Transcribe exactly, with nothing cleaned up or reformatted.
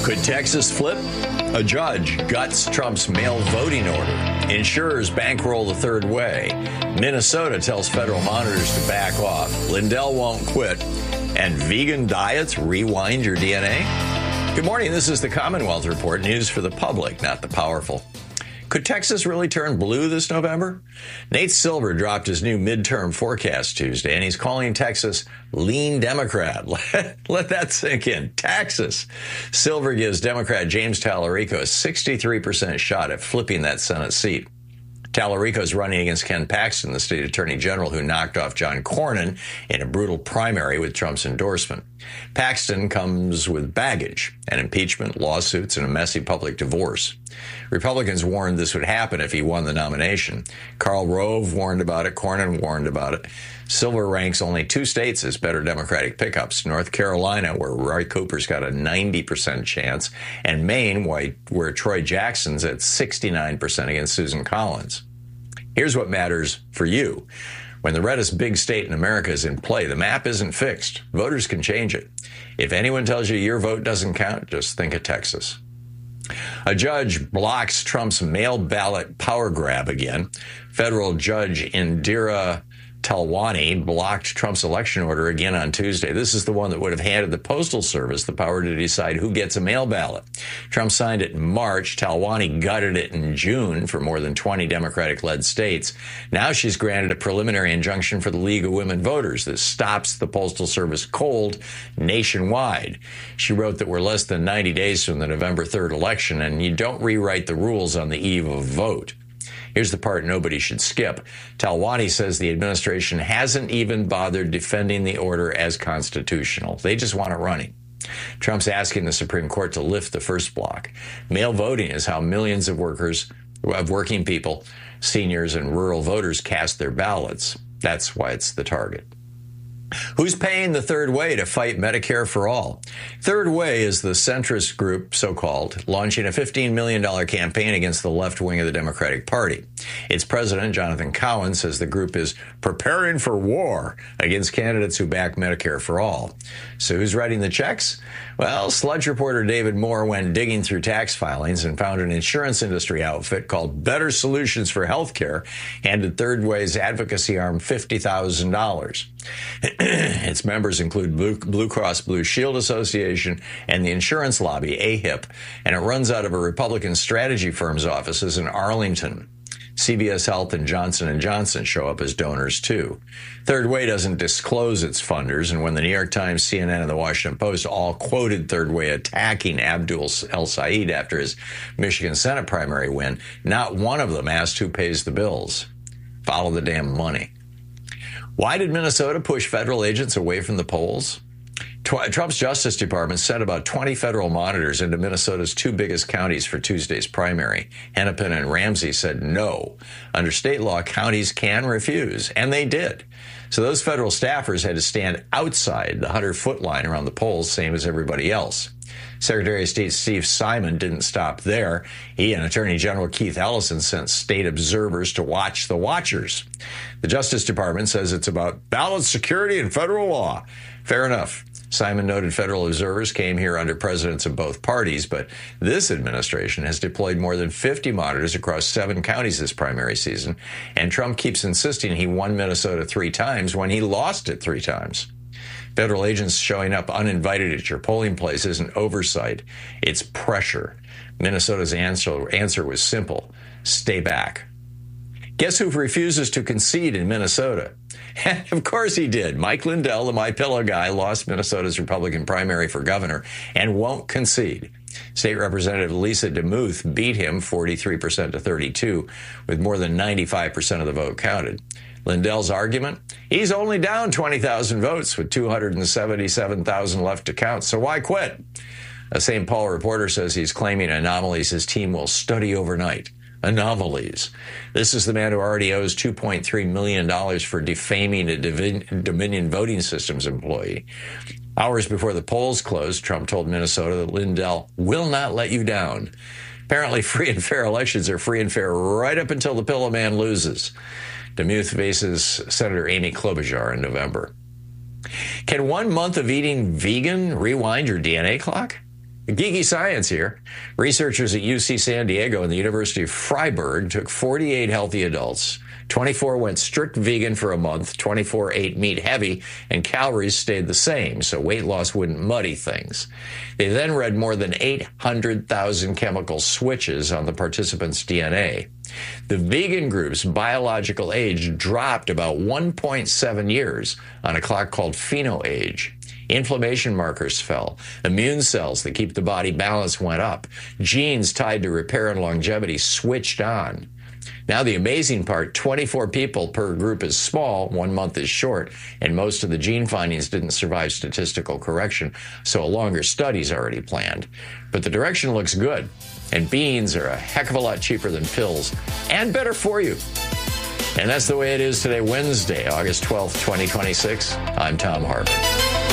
Could Texas flip? A judge guts Trump's mail voting order. Insurers bankroll the third way. Minnesota tells federal monitors to back off. Lindell won't quit. And vegan diets rewind your D N A? Good morning. This is the Commonwealth Report, news for the public, not the powerful. Could Texas really turn blue this November? Nate Silver dropped his new midterm forecast Tuesday, and he's calling Texas lean Democrat. Let, let that sink in. Texas. Silver gives Democrat James Talarico a sixty-three percent shot at flipping that Senate seat. Talarico is running against Ken Paxton, the state attorney general who knocked off John Cornyn in a brutal primary with Trump's endorsement. Paxton comes with baggage, an impeachment, lawsuits, and a messy public divorce. Republicans warned this would happen if he won the nomination. Karl Rove warned about it. Cornyn warned about it. Silver ranks only two states as better Democratic pickups: North Carolina, where Roy Cooper's got a ninety percent chance, and Maine, where Troy Jackson's at sixty-nine percent against Susan Collins. Here's what matters for you. When the reddest big state in America is in play, the map isn't fixed. Voters can change it. If anyone tells you your vote doesn't count, just think of Texas. A judge blocks Trump's mail ballot power grab again. Federal Judge Indira Talwani blocked Trump's election order again on Tuesday. This is the one that would have handed the Postal Service the power to decide who gets a mail ballot. Trump signed it in March. Talwani gutted it in June for more than twenty Democratic-led states. Now she's granted a preliminary injunction for the League of Women Voters that stops the Postal Service cold nationwide. She wrote that we're less than ninety days from the November third election, and you don't rewrite the rules on the eve of a vote. Here's the part nobody should skip. Talwani says the administration hasn't even bothered defending the order as constitutional. They just want it running. Trump's asking the Supreme Court to lift the first block. Mail voting is how millions of workers, of working people, seniors, and rural voters cast their ballots. That's why it's the target. Who's paying the Third Way to fight Medicare for All? Third Way is the centrist group, so-called, launching a fifteen million dollars campaign against the left wing of the Democratic Party. Its president, Jonathan Cowan, says the group is preparing for war against candidates who back Medicare for All. So who's writing the checks? Well, Sludge reporter David Moore went digging through tax filings and found an insurance industry outfit called Better Solutions for Healthcare handed Third Way's advocacy arm fifty thousand dollars. Its members include Blue, Blue Cross Blue Shield Association and the insurance lobby, A H I P, and it runs out of a Republican strategy firm's offices in Arlington. C V S Health and Johnson and Johnson show up as donors, too. Third Way doesn't disclose its funders, and when the New York Times, C N N, and the Washington Post all quoted Third Way attacking Abdul El-Sayed after his Michigan Senate primary win, not one of them asked who pays the bills. Follow the damn money. Why did Minnesota push federal agents away from the polls? Trump's Justice Department sent about twenty federal monitors into Minnesota's two biggest counties for Tuesday's primary. Hennepin and Ramsey said no. Under state law, counties can refuse, and they did. So those federal staffers had to stand outside the hundred-foot line around the polls, same as everybody else. Secretary of State Steve Simon didn't stop there. He and Attorney General Keith Ellison sent state observers to watch the watchers. The Justice Department says it's about ballot security and federal law. Fair enough. Simon noted federal observers came here under presidents of both parties, but this administration has deployed more than fifty monitors across seven counties this primary season, and Trump keeps insisting he won Minnesota three times when he lost it three times. Federal agents showing up uninvited at your polling place isn't oversight, it's pressure. Minnesota's answer, answer was simple: stay back. Guess who refuses to concede in Minnesota? And of course he did. Mike Lindell, the My Pillow guy, lost Minnesota's Republican primary for governor and won't concede. State Representative Lisa DeMuth beat him forty-three percent to thirty-two, with more than ninety-five percent of the vote counted. Lindell's argument? He's only down twenty thousand votes with two hundred seventy-seven thousand left to count, so why quit? A Saint Paul reporter says he's claiming anomalies his team will study overnight. Anomalies. This is the man who already owes two point three million dollars for defaming a Dominion Voting Systems employee. Hours before the polls closed, Trump told Minnesota that Lindell will not let you down. Apparently, free and fair elections are free and fair right up until the Pillow Man loses. DeMuth faces Senator Amy Klobuchar in November. Can one month of eating vegan rewind your D N A clock? Geeky science here. Researchers at U C San Diego and the University of Freiburg took forty-eight healthy adults. twenty-four went strict vegan for a month, twenty-four ate meat heavy, and calories stayed the same, so weight loss wouldn't muddy things. They then read more than eight hundred thousand chemical switches on the participants' D N A. The vegan group's biological age dropped about one point seven years on a clock called phenoage. Inflammation markers fell. Immune cells that keep the body balanced went up. Genes tied to repair and longevity switched on. Now the amazing part, twenty-four people per group is small, one month is short, and most of the gene findings didn't survive statistical correction, so a longer study's already planned. But the direction looks good, and beans are a heck of a lot cheaper than pills, and better for you. And that's the way it is today, Wednesday, August twelfth, twenty twenty-six. I'm Thom Hartmann.